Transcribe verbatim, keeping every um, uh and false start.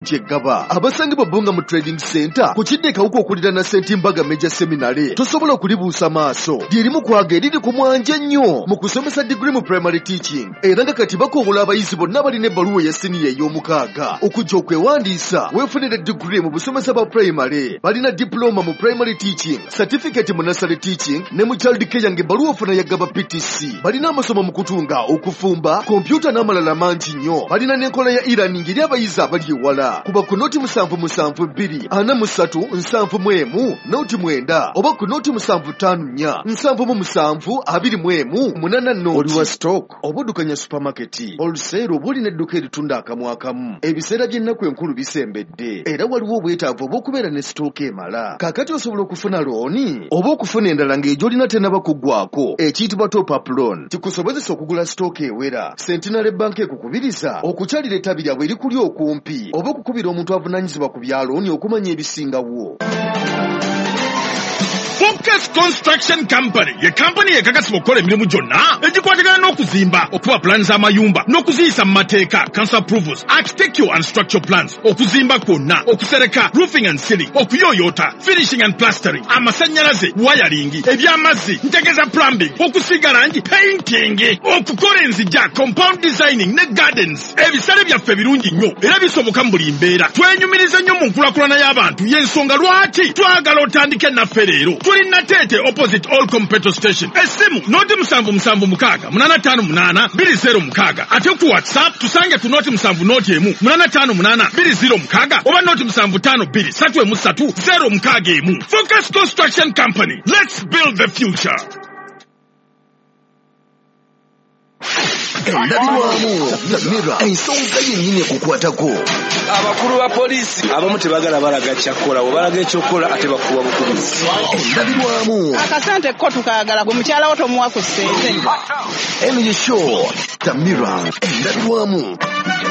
discount yeggaba abasangibwa Bunga mu Trading Center ku kiddekawuko okulira na St Mbaga Major Seminary tosobola okulibuusa maaso lyerimu kwaga eriri ku mwanja nnyo mu kusomesa degree mu primary teaching era nga kati bakobola abayizi bonna balina ebbaluwa ya siniya ey'omukaaga okujja okwewandiisa weefunire degree mu busomesa bwa primary balina diploma mu primary teaching certificate mu nursery teaching ne mu child care ng'ebbaluwa ofuna yaggaba P T C balina amasomo mu kutunga okufumba kompyuta n'amalala mangi nnyo balina n'enkola ya e-learning eri abayizi abali ewala kuba ku noti musanvu musanvu bbiri ana mu ssatu nsanvu mu emu noti mwenda oba ku noti musanvu ttaano nnya nsanvu mu musanvu abiri mu emu munana noti oli wa stock oba oddukanya supermarket oluseero oba olina edduka eritunda akamu akamu ebiseera by'ennaku enkulu bisembedde era waliwo obwetaavu obw'okubeera ne stock emala kaakati osobola okufuna looni oba okufuna endala ng'egy'olina tennaba kuggwako ekiyitibwa top up loan kikusobozesa okugula stock ewera Centenary Bank ekukubiriza okukyalira ettabi lyabwe erikuli okumpi oba okukubira omuntu avunaanyizibwa ku bya looni okumanya ebisingawo. Focus Construction Company ye company ekakasibwa okukola emirimu gyonna egikwatagana n'okuzimba okuba plans z'amayumba n'okuziyisa mu mateeka council approvals architectural and structural plans okuzimba kwonna okusereka roofing and ceiling okuyooyoota finishing and plastering amasannyalaze wiring eby'amazzi ntegeza plumbing okusiga langi painting okukola enzijja compound designing ne gardens ebisale byaffe birungi nnyo era bisoboka mu buli mbeera twenyumiriza nnyo mu nkulakulana y'abantu y'ensonga lwaki twagala otandike naffe leero tuli Natete opposite Olcom petrol station esimu noti musanvu musanvu mukaaga munana ttaano munaana bbiri zero mukaaga ate ku WhatsApp tusange ku noti musanvu noti emu munana ttaano munaana bbiri zero mukaaga oba noti musanvu ttaano bbiri ssatu emu ssatu zero mukaaga emu. Focus Construction Company, let's build the future. Endabirwamu Namira ensonga yennyini ekukwatako abakulu ba polisi abamu tebagala balaga kyakola balaga ekyokola ate bakuba bukubizi. Endabirwamu akasente ko tukayagala gwe mukyala wo tomuwa ku ssente eno ye show Namira endabirwamu.